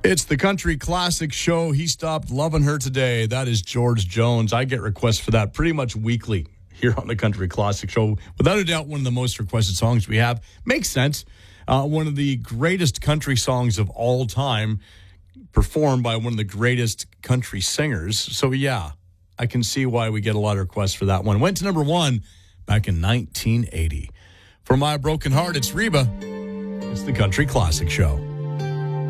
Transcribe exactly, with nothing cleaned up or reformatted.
It's the Country Classic Show. He stopped loving her today. That is George Jones. I get requests for that pretty much weekly here on the Country Classic Show. Without a doubt, one of the most requested songs we have. Makes sense. Uh, one of the greatest country songs of all time, performed by one of the greatest country singers. So, yeah, I can see why we get a lot of requests for that one. Went to number one back in nineteen eighty. For My Broken Heart, it's Reba. It's the Country Classic Show.